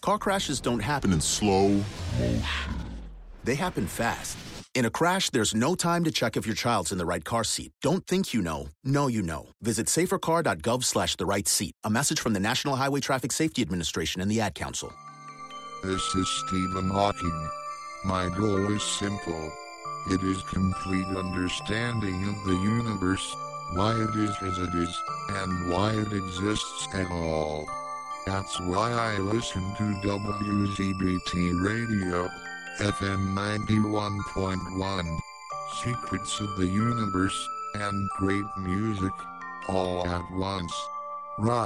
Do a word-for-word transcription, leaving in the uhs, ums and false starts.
Car crashes don't happen in slow motion. They happen fast. In a crash, there's no time to check if your child's in the right car seat. Don't think you know. Know you know. Visit safercar.gov slash the right seat. A message from the National Highway Traffic Safety Administration and the Ad Council. This is Stephen Hawking. My goal is simple. It is complete understanding of the universe, why it is as it is, and why it exists at all. That's why I listen to W Z B T Radio, F M ninety-one point one. Secrets of the universe, and great music, all at once. Right.